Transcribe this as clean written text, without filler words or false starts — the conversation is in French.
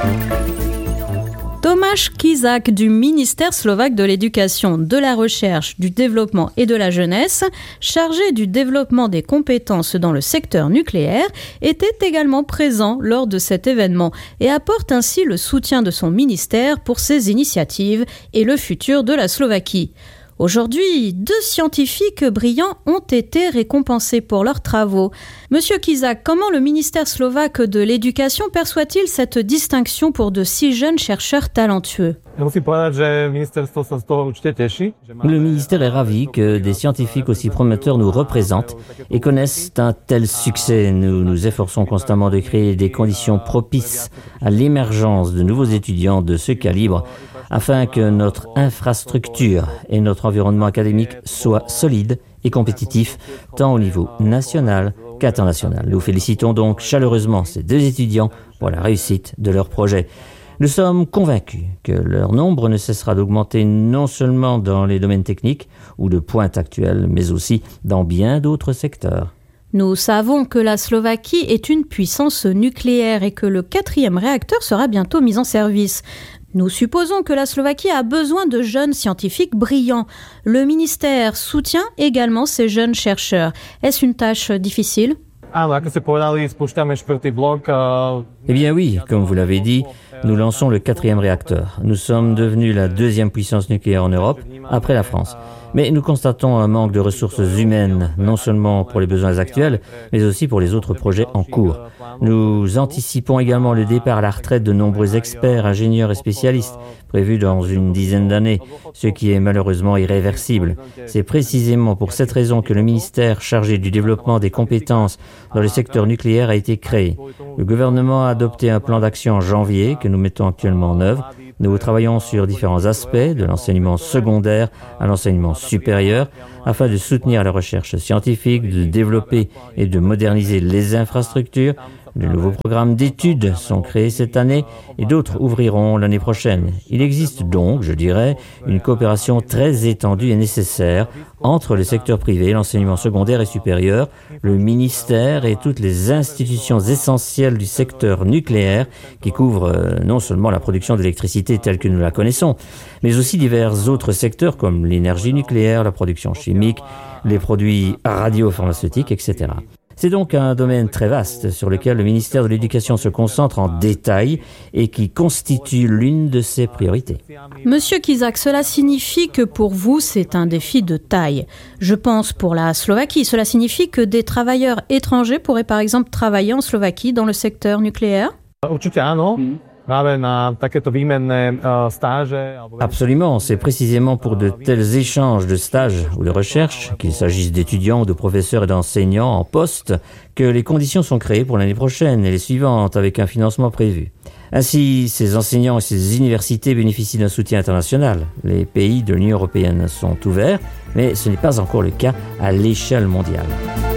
Tomáš Kišák du ministère slovaque de l'Éducation, de la Recherche, du Développement et de la Jeunesse, chargé du développement des compétences dans le secteur nucléaire, était également présent lors de cet événement et apporte ainsi le soutien de son ministère pour ses initiatives et le futur de la Slovaquie. Aujourd'hui, 2 scientifiques brillants ont été récompensés pour leurs travaux. Monsieur Kišák, comment le ministère slovaque de l'Éducation perçoit-il cette distinction pour de si jeunes chercheurs talentueux ? Le ministère est ravi que des scientifiques aussi prometteurs nous représentent et connaissent un tel succès. Nous nous efforçons constamment de créer des conditions propices à l'émergence de nouveaux étudiants de ce calibre afin que notre infrastructure et notre environnement académique soient solides et compétitifs, tant au niveau national qu'international. Nous félicitons donc chaleureusement ces 2 étudiants pour la réussite de leur projet. Nous sommes convaincus que leur nombre ne cessera d'augmenter non seulement dans les domaines techniques ou de pointe actuelle, mais aussi dans bien d'autres secteurs. Nous savons que la Slovaquie est une puissance nucléaire et que le 4e réacteur sera bientôt mis en service. Nous supposons que la Slovaquie a besoin de jeunes scientifiques brillants. Le ministère soutient également ces jeunes chercheurs. Est-ce une tâche difficile ? Eh bien oui, comme vous l'avez dit, nous lançons le 4e réacteur. Nous sommes devenus la 2e puissance nucléaire en Europe, après la France. Mais nous constatons un manque de ressources humaines, non seulement pour les besoins actuels, mais aussi pour les autres projets en cours. Nous anticipons également le départ à la retraite de nombreux experts, ingénieurs et spécialistes, prévus dans une dizaine d'années, ce qui est malheureusement irréversible. C'est précisément pour cette raison que le ministère chargé du développement des compétences dans le secteur nucléaire a été créé. Le gouvernement a adopté un plan d'action en janvier que nous mettons actuellement en œuvre. Nous travaillons sur différents aspects, de l'enseignement secondaire à l'enseignement supérieur, afin de soutenir la recherche scientifique, de développer et de moderniser les infrastructures. De nouveaux programmes d'études sont créés cette année et d'autres ouvriront l'année prochaine. Il existe donc, je dirais, une coopération très étendue et nécessaire entre le secteur privé, l'enseignement secondaire et supérieur, le ministère et toutes les institutions essentielles du secteur nucléaire qui couvrent non seulement la production d'électricité telle que nous la connaissons, mais aussi divers autres secteurs comme l'énergie nucléaire, la production chimique, les produits radiopharmaceutiques, etc. C'est donc un domaine très vaste sur lequel le ministère de l'Éducation se concentre en détail et qui constitue l'une de ses priorités. Monsieur Kišák, cela signifie que pour vous, c'est un défi de taille. Je pense pour la Slovaquie, cela signifie que des travailleurs étrangers pourraient par exemple travailler en Slovaquie dans le secteur nucléaire ? Absolument, c'est précisément pour de tels échanges de stages ou de recherche, qu'il s'agisse d'étudiants, de professeurs et d'enseignants en poste, que les conditions sont créées pour l'année prochaine et les suivantes avec un financement prévu. Ainsi, ces enseignants et ces universités bénéficient d'un soutien international. Les pays de l'Union européenne sont ouverts, mais ce n'est pas encore le cas à l'échelle mondiale.